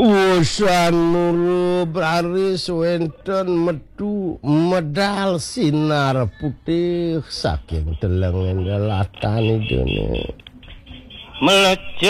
Wusanulu baris wenten metu medal sinar putih saking delengen latani dene. Meleja